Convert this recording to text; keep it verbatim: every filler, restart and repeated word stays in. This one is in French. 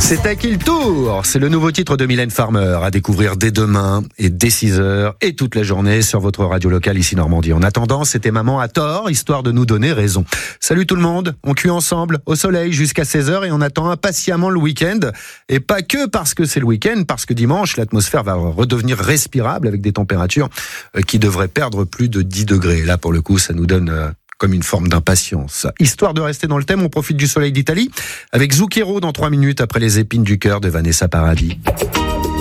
C'est à qui le tour? C'est le nouveau titre de Mylène Farmer à découvrir dès demain et dès six heures et toute la journée sur votre radio locale ici Normandie. En attendant, c'était Maman à tort, histoire de nous donner raison. Salut tout le monde, on cuit ensemble au soleil jusqu'à seize heures et on attend impatiemment le week-end. Et pas que parce que c'est le week-end, parce que dimanche, l'atmosphère va redevenir respirable avec des températures qui devraient perdre plus de dix degrés. Là, pour le coup, ça nous donne comme une forme d'impatience. Histoire de rester dans le thème, on profite du soleil d'Italie avec Zucchero dans trois minutes après les épines du cœur de Vanessa Paradis.